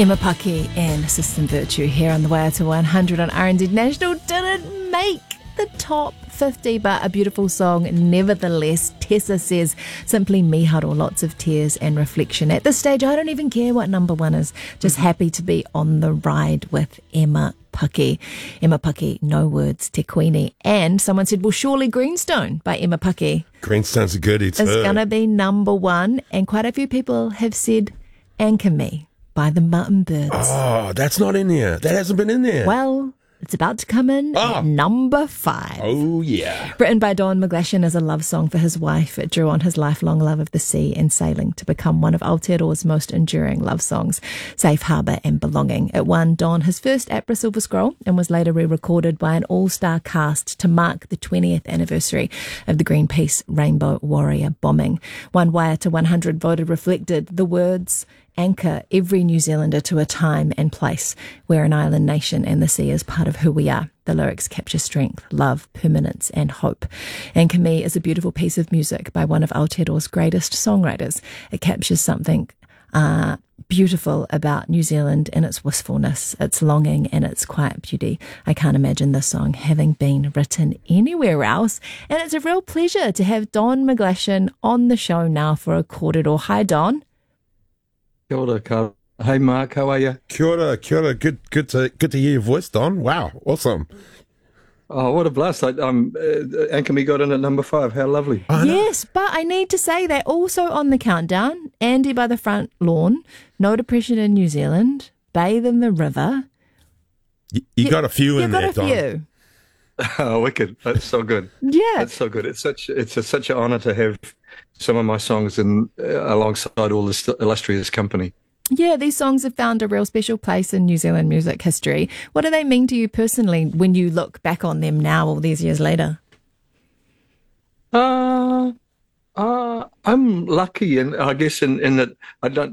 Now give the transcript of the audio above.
Emma Paki and System Virtue here on the way to 100 on RNZ National. Didn't make the top 50, but a beautiful song nevertheless. Tessa says, simply me huddle, lots of tears and reflection. At this stage, I don't even care what number one is, just happy to be on the ride with Emma Paki. Emma Paki, No Words, Te Queenie. And someone said, well, surely Greenstone by Emma Paki. Greenstone's a goodie too. It's going to be number one. And quite a few people have said Anchor Me by the Mutton Birds. Oh, that's not in there. That hasn't been in there. Well, it's about to come in at number 5. Oh, yeah. Written by Don McGlashan as a love song for his wife, it drew on his lifelong love of the sea and sailing to become one of Aotearoa's most enduring love songs, Safe Harbour and Belonging. It won Don his first APRA Silver Scroll and was later re-recorded by an all-star cast to mark the 20th anniversary of the Greenpeace Rainbow Warrior bombing. One Waiata 100 voted reflected the words, anchor every New Zealander to a time and place. We're an island nation and the sea is part of who we are. The lyrics capture strength, love, permanence and hope. Anchor Me is a beautiful piece of music by one of Aotearoa's greatest songwriters. It captures something beautiful about New Zealand and its wistfulness, its longing and its quiet beauty. I can't imagine this song having been written anywhere else. And it's a real pleasure to have Don McGlashan on the show now for a kōrero. Hi, Don. Kia ora, Carl. Hey, Mark, how are you? Kia ora, kia ora. Good to hear your voice, Don. Wow, awesome. Oh, what a blast. Anchor Me got in at number 5. How lovely. Yes, but I need to say that also on the countdown, Andy by the Front Lawn, No Depression in New Zealand, Bathe in the River. You got a few in there, Don. You got a few. Oh, wicked. That's so good. Yeah. That's so good. It's such an honour to have some of my songs alongside all this illustrious company. Yeah, these songs have found a real special place in New Zealand music history. What do they mean to you personally when you look back on them now, all these years later? I'm lucky, and I guess in that I don't